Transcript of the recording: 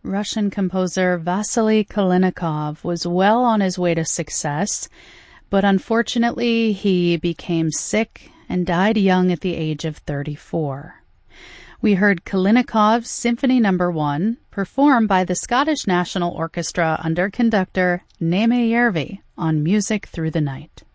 Russian composer Vasily Kalinikov was well on his way to success, but unfortunately he became sick and died young at the age of 34. We heard Kalinikov's Symphony No. 1, performed by the Scottish National Orchestra under conductor Németh Järvi on Music Through the Night.